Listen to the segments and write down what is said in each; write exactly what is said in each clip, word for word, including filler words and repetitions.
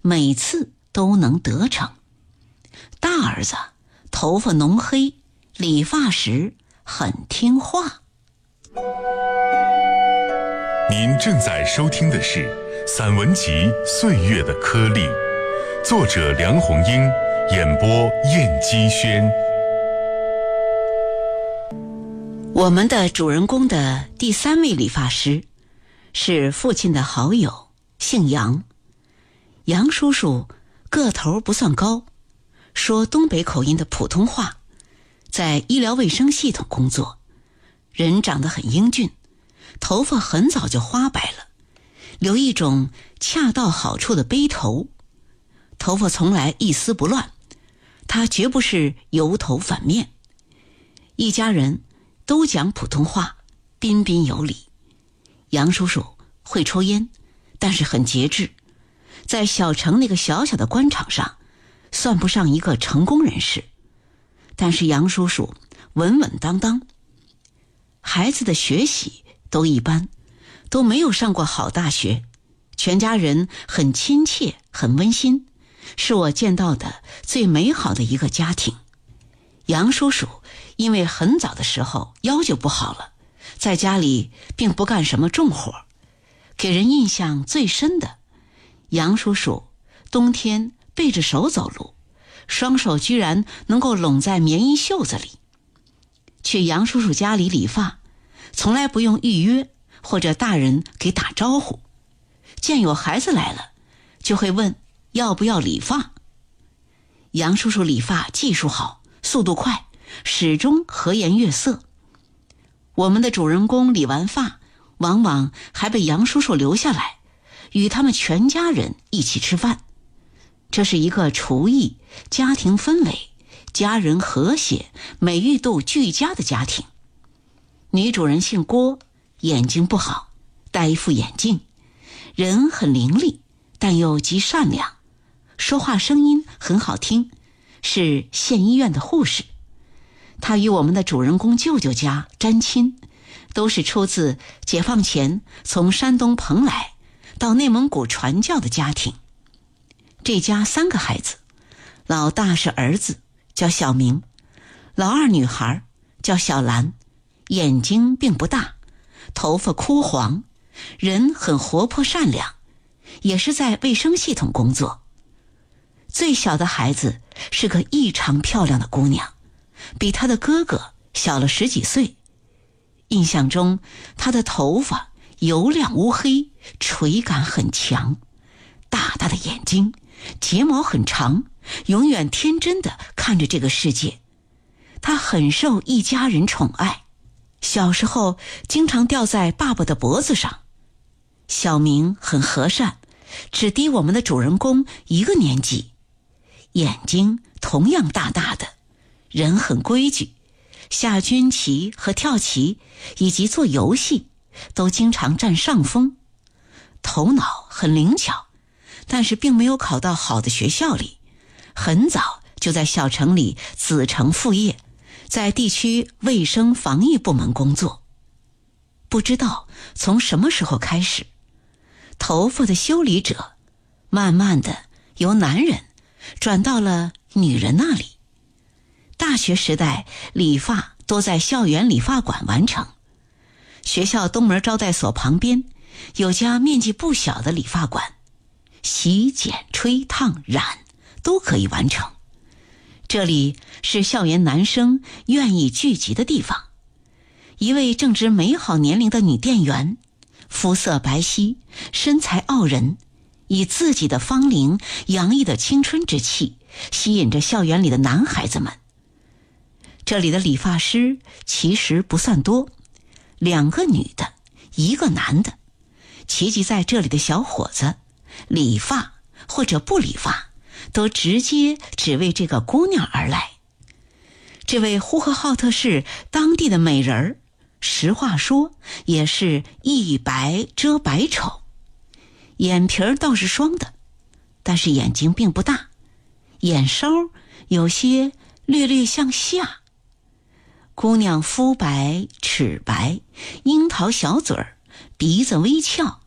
每次都能得逞。大儿子头发浓黑，理发时很听话。 您正在收听的是散文集《岁月的颗粒》，作者梁鸿英，演播燕姬轩。 我们的主人公的第三位理发师是父亲的好友，姓杨。杨叔叔个头不算高，说东北口音的普通话，在医疗卫生系统工作，人长得很英俊，头发很早就花白了，留一种恰到好处的背头，头发从来一丝不乱，他绝不是油头反面。一家人都讲普通话，彬彬有礼。杨叔叔会抽烟，但是很节制，在小城那个小小的官场上算不上一个成功人士，但是杨叔叔稳稳当当。孩子的学习都一般，都没有上过好大学，全家人很亲切，很温馨，是我见到的最美好的一个家庭。杨叔叔因为很早的时候腰就不好了，在家里并不干什么重活，给人印象最深的，杨叔叔冬天背着手走路，双手居然能够拢在棉衣袖子里。去杨叔叔家里理发，从来不用预约或者大人给打招呼，见有孩子来了就会问要不要理发。杨叔叔理发技术好，速度快，始终和颜悦色。我们的主人公理完发，往往还被杨叔叔留下来，与他们全家人一起吃饭。这是一个厨艺、家庭氛围、家人和谐、美誉度俱佳的家庭。女主人姓郭，眼睛不好，戴一副眼镜，人很伶俐，但又极善良，说话声音很好听，是县医院的护士。她与我们的主人公舅舅家沾亲，都是出自解放前从山东蓬莱到内蒙古传教的家庭。这家三个孩子，老大是儿子，叫小明，老二女孩叫小兰，眼睛并不大，头发枯黄，人很活泼善良，也是在卫生系统工作。最小的孩子是个异常漂亮的姑娘，比她的哥哥小了十几岁。印象中她的头发油亮乌黑，垂感很强，大大的眼睛，睫毛很长，永远天真地看着这个世界。她很受一家人宠爱，小时候经常吊在爸爸的脖子上。小明很和善，只低我们的主人公一个年级，眼睛同样大大的，人很规矩，下军棋和跳棋以及做游戏都经常占上风。头脑很灵巧，但是并没有考到好的学校里，很早就在小城里子承父业，在地区卫生防疫部门工作。不知道从什么时候开始，头发的修理者慢慢的由男人转到了女人那里。大学时代理发多在校园理发馆完成，学校东门招待所旁边有家面积不小的理发馆，洗剪吹烫染都可以完成。这里是校园男生愿意聚集的地方。一位正值美好年龄的女店员，肤色白皙，身材傲人，以自己的芳龄洋溢的青春之气吸引着校园里的男孩子们。这里的理发师其实不算多，两个女的，一个男的。齐集在这里的小伙子，理发或者不理发，都直接只为这个姑娘而来。这位呼和浩特市当地的美人儿，实话说也是一白遮百丑，眼皮儿倒是双的，但是眼睛并不大，眼梢有些略略向下。姑娘肤白齿白，樱桃小嘴儿，鼻子微翘，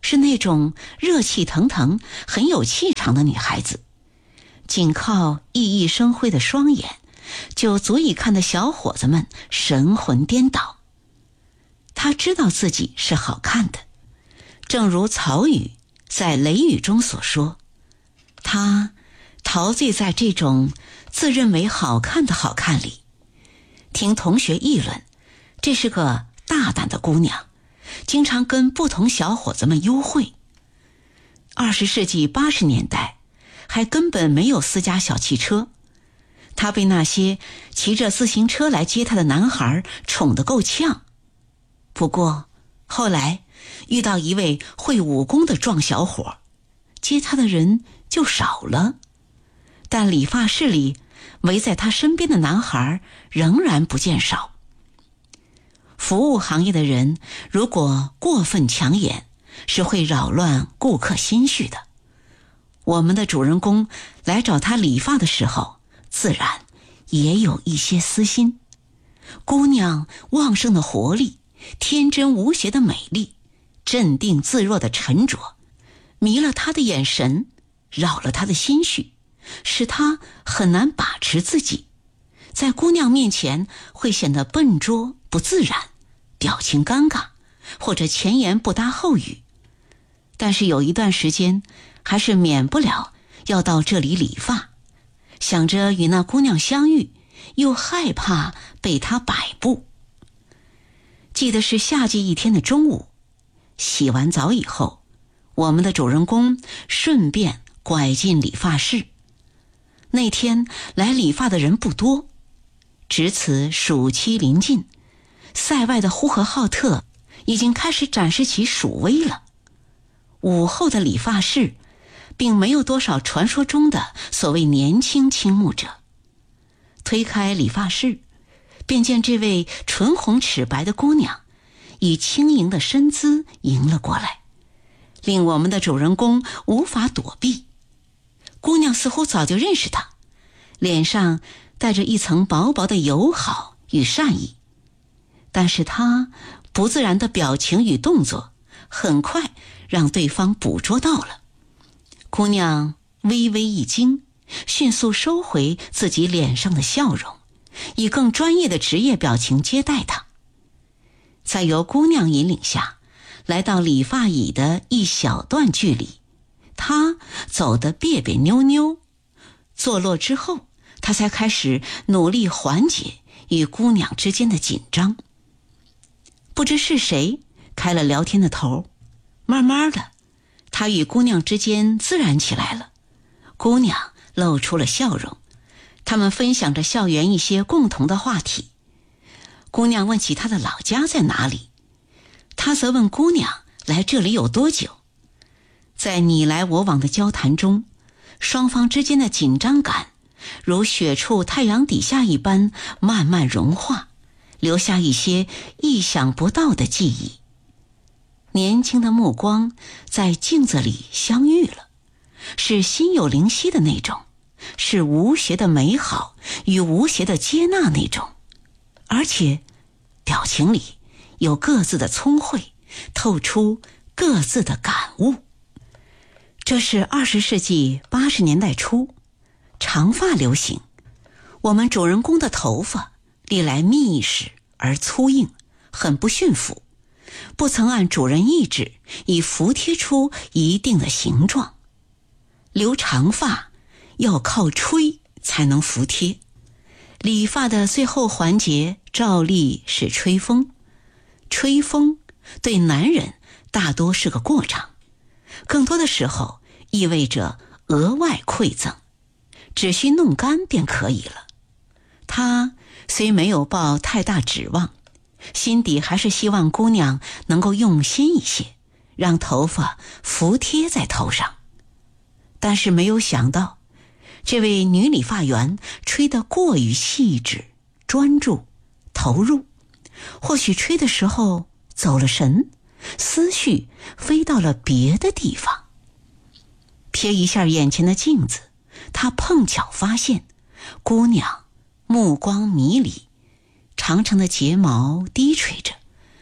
是那种热气腾腾、很有气场的女孩子，仅靠熠熠生辉的双眼，就足以看得小伙子们神魂颠倒。她知道自己是好看的，正如曹禺在《雷雨》中所说，她陶醉在这种自认为好看的好看里。听同学议论，这是个大胆的姑娘，经常跟不同小伙子们幽会。二十世纪八十年代还根本没有私家小汽车，她被那些骑着自行车来接她的男孩宠得够呛。不过后来遇到一位会武功的壮小伙，接她的人就少了，但理发室里围在她身边的男孩仍然不见少。服务行业的人如果过分抢眼，是会扰乱顾客心绪的。我们的主人公来找他理发的时候，自然也有一些私心。姑娘旺盛的活力，天真无邪的美丽，镇定自若的沉着，迷了他的眼神，扰了他的心绪，使他很难把持自己，在姑娘面前会显得笨拙不自然，表情尴尬，或者前言不搭后语。但是有一段时间还是免不了要到这里理发，想着与那姑娘相遇，又害怕被她摆布。记得是夏季一天的中午，洗完澡以后，我们的主人公顺便拐进理发室。那天来理发的人不多，值此暑期临近，塞外的呼和浩特已经开始展示起暑威了。午后的理发室并没有多少传说中的所谓年轻倾慕者。推开理发室，便见这位唇红齿白的姑娘以轻盈的身姿迎了过来，令我们的主人公无法躲避。姑娘似乎早就认识他，脸上带着一层薄薄的友好与善意，但是他不自然的表情与动作很快让对方捕捉到了。姑娘微微一惊，迅速收回自己脸上的笑容，以更专业的职业表情接待他。在由姑娘引领下，来到理发椅的一小段距离，他走得别别扭扭，坐落之后，他才开始努力缓解与姑娘之间的紧张。不知是谁开了聊天的头，慢慢的，他与姑娘之间自然起来了。姑娘露出了笑容，他们分享着校园一些共同的话题。姑娘问起她的老家在哪里，他则问姑娘来这里有多久。在你来我往的交谈中，双方之间的紧张感如雪处太阳底下一般慢慢融化，留下一些意想不到的记忆。年轻的目光在镜子里相遇了，是心有灵犀的那种，是无邪的美好与无邪的接纳那种，而且表情里有各自的聪慧，透出各自的感悟。这是二十世纪八十年代初，长发流行，我们主人公的头发历来密实而粗硬，很不驯服，不曾按主人意志以服帖出一定的形状。留长发要靠吹才能服帖，理发的最后环节照例是吹风。吹风对男人大多是个过场，更多的时候意味着额外馈赠，只需弄干便可以了。他虽没有抱太大指望，心底还是希望姑娘能够用心一些，让头发服帖在头上。但是没有想到，这位女理发员吹得过于细致、专注、投入，或许吹的时候走了神，思绪飞到了别的地方。瞥一下眼前的镜子，他碰巧发现姑娘目光迷离，长长的睫毛低垂着，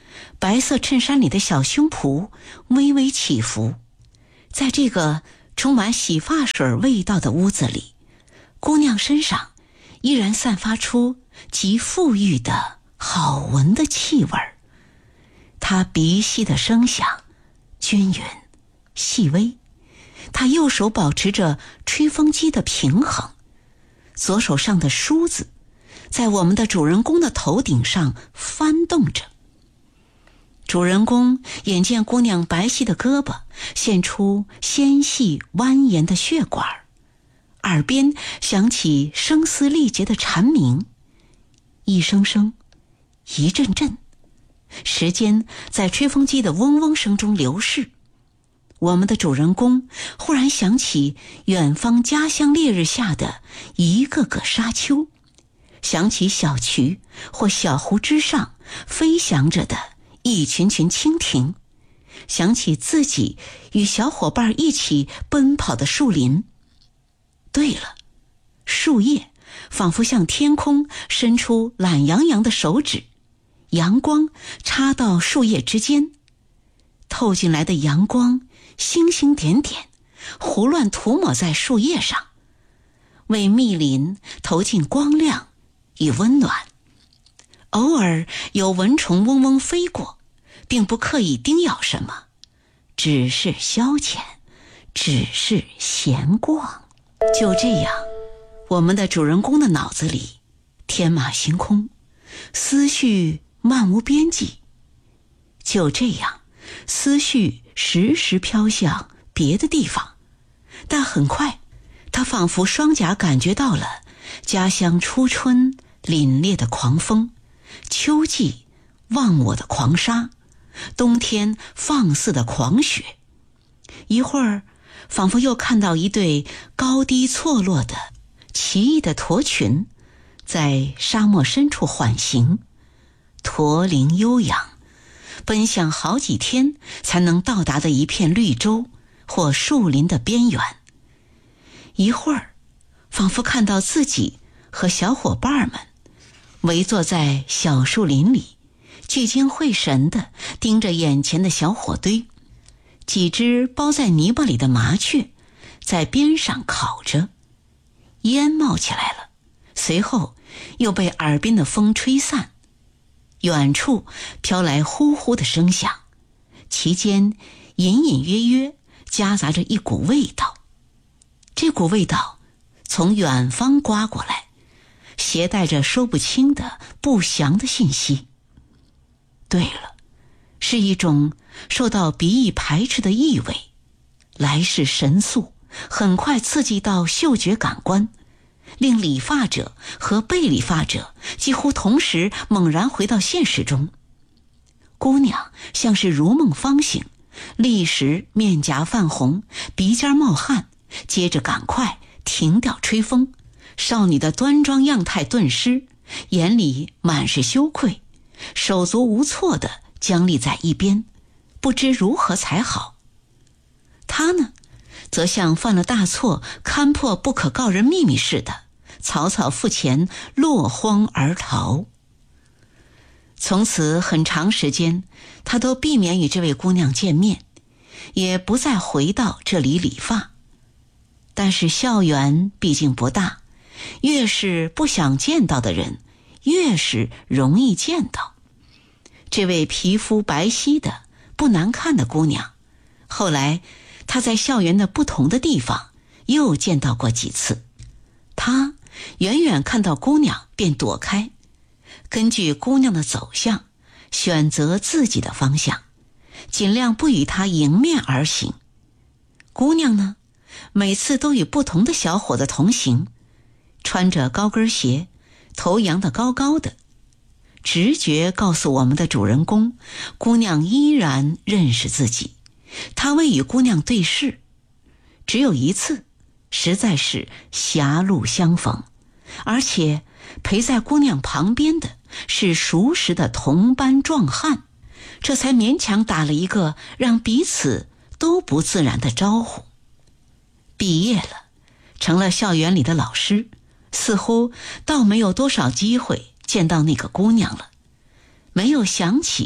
白色衬衫里的小胸脯微微起伏。在这个充满洗发水味道的屋子里，姑娘身上依然散发出极馥郁的好闻的气味。她鼻息的声响均匀细微，她右手保持着吹风机的平衡，左手上的梳子在我们的主人公的头顶上翻动着。主人公眼见姑娘白皙的胳膊现出纤细蜿蜒的血管，耳边响起声嘶力竭的蝉鸣，一声声，一阵阵，时间在吹风机的嗡嗡声中流逝。我们的主人公忽然想起远方家乡烈日下的一个个沙丘，想起小渠或小湖之上飞翔着的一群群蜻蜓，想起自己与小伙伴一起奔跑的树林。对了，树叶仿佛向天空伸出懒洋洋的手指，阳光插到树叶之间，透进来的阳光星星点点，胡乱涂抹在树叶上，为密林投进光亮与温暖。偶尔有蚊虫嗡嗡飞过，并不刻意叮咬什么，只是消遣，只是闲逛。就这样，我们的主人公的脑子里天马行空，思绪漫无边际。就这样，思绪时时飘向别的地方，但很快他仿佛双颊感觉到了家乡初春凛冽的狂风，秋季忘我的狂沙，冬天放肆的狂雪。一会儿仿佛又看到一对高低错落的奇异的驼群在沙漠深处缓行，驼铃悠扬，奔向好几天才能到达的一片绿洲或树林的边缘。一会儿仿佛看到自己和小伙伴们围坐在小树林里，聚精会神地盯着眼前的小火堆，几只包在泥巴里的麻雀在边上烤着，烟冒起来了，随后又被耳边的风吹散。远处飘来呼呼的声响，其间隐隐约约夹杂着一股味道。这股味道从远方刮过来，携带着说不清的不祥的信息。对了，是一种受到鼻翼排斥的异味，来势神速，很快刺激到嗅觉感官，令理发者和被理发者几乎同时猛然回到现实中。姑娘像是如梦方醒，立时面颊泛红，鼻尖冒汗，接着赶快停掉吹风。少女的端庄样态顿失，眼里满是羞愧，手足无措地僵立在一边，不知如何才好。她呢，则像犯了大错看破不可告人秘密似的，草草付钱，落荒而逃。从此很长时间，他都避免与这位姑娘见面，也不再回到这里理发。但是校园毕竟不大，越是不想见到的人，越是容易见到。这位皮肤白皙的不难看的姑娘，后来他在校园的不同的地方又见到过几次。他远远看到姑娘便躲开，根据姑娘的走向选择自己的方向，尽量不与她迎面而行。姑娘呢，每次都与不同的小伙子同行，穿着高跟鞋，头扬得高高的。直觉告诉我们的主人公，姑娘依然认识自己，他未与姑娘对视，只有一次，实在是狭路相逢，而且陪在姑娘旁边的是熟识的同班壮汉，这才勉强打了一个让彼此都不自然的招呼。毕业了，成了校园里的老师，似乎倒没有多少机会见到那个姑娘了，没有想起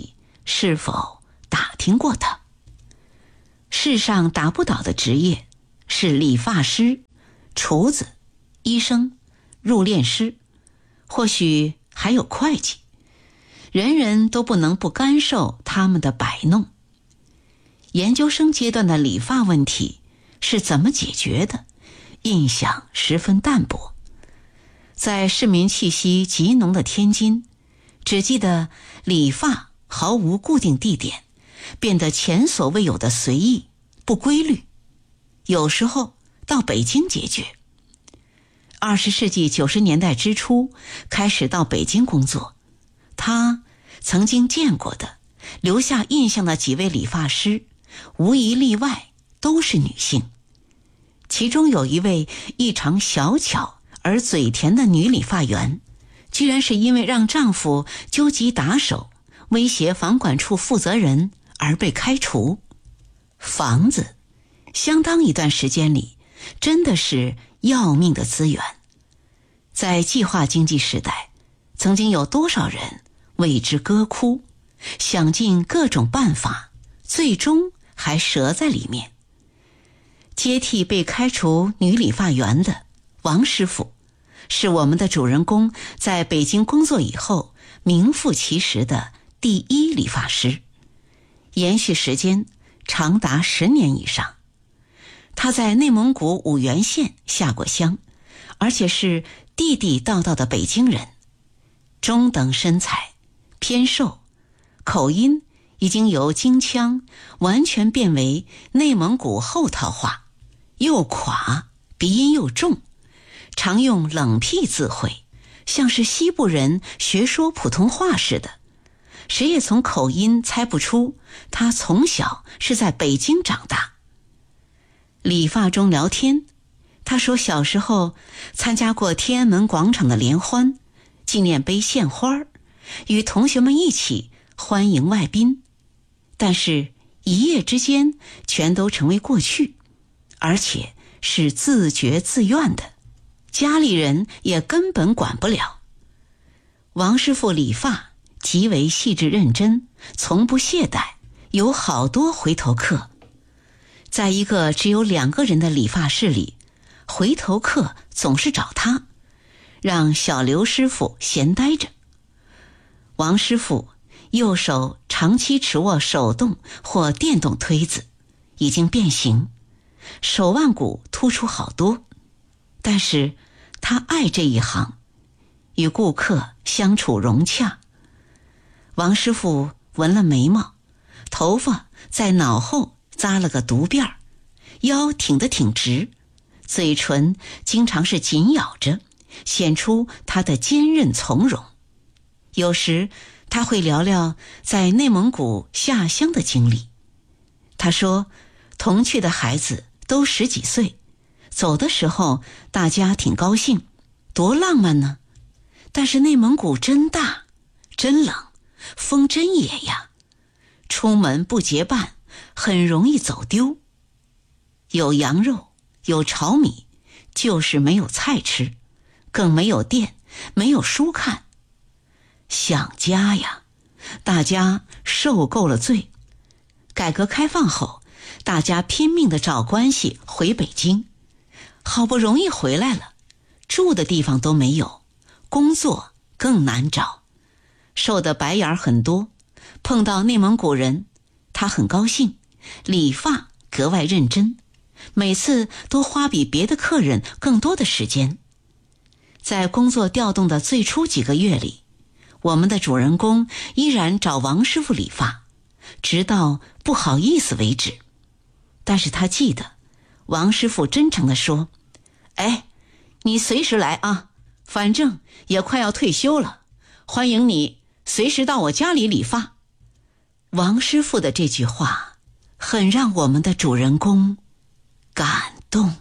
是否打听过他？世上打不倒的职业是理发师、厨子、医生、入殓师，或许还有会计。人人都不能不干受他们的摆弄。研究生阶段的理发问题是怎么解决的，印象十分淡薄。在市民气息极浓的天津，只记得理发毫无固定地点，变得前所未有的随意不规律，有时候到北京解决。二十世纪九十年代之初开始到北京工作，他曾经见过的留下印象的几位理发师，无一例外都是女性。其中有一位异常小巧而嘴甜的女理发员，居然是因为让丈夫纠集打手，威胁房管处负责人而被开除。房子相当一段时间里真的是要命的资源。在计划经济时代，曾经有多少人为之歌哭，想尽各种办法，最终还折在里面。接替被开除女理发员的王师傅，是我们的主人公在北京工作以后名副其实的第一理发师，延续时间长达十年以上。他在内蒙古五原县下过乡，而且是地地道道的北京人，中等身材，偏瘦，口音已经由京腔完全变为内蒙古后套话，又垮，鼻音又重，常用冷僻字汇，像是西部人学说普通话似的，谁也从口音猜不出他从小是在北京长大。理发中聊天，他说小时候参加过天安门广场的联欢，纪念碑献花，与同学们一起欢迎外宾，但是一夜之间全都成为过去，而且是自觉自愿的，家里人也根本管不了。王师傅理发极为细致认真，从不懈怠，有好多回头客。在一个只有两个人的理发室里，回头客总是找他，让小刘师傅闲待着。王师傅右手长期持握手动或电动推子，已经变形，手腕骨突出好多，但是他爱这一行，与顾客相处融洽。王师傅纹了眉毛，头发在脑后扎了个独辫，腰挺得挺直，嘴唇经常是紧咬着，显出他的坚韧从容。有时他会聊聊在内蒙古下乡的经历。他说同去的孩子都十几岁，走的时候大家挺高兴，多浪漫呢。但是内蒙古真大，真冷，风真野呀，出门不结伴，很容易走丢。有羊肉，有炒米，就是没有菜吃，更没有电，没有书看。想家呀，大家受够了罪。改革开放后，大家拼命地找关系回北京，好不容易回来了，住的地方都没有，工作更难找，受的白眼很多。碰到内蒙古人，他很高兴，理发格外认真，每次都花比别的客人更多的时间。在工作调动的最初几个月里，我们的主人公依然找王师傅理发，直到不好意思为止。但是他记得王师傅真诚地说，哎，你随时来啊，反正也快要退休了，欢迎你随时到我家里理发。王师傅的这句话很让我们的主人公感动。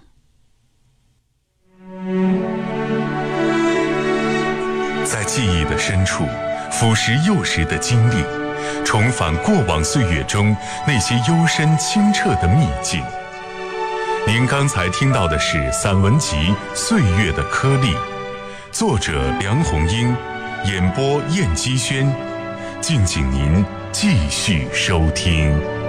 在记忆的深处腐蚀幼时的经历，重返过往岁月中那些幽深清澈的秘境。您刚才听到的是散文集《岁月的颗粒》，作者梁红英，演播燕姬轩。敬请您继续收听。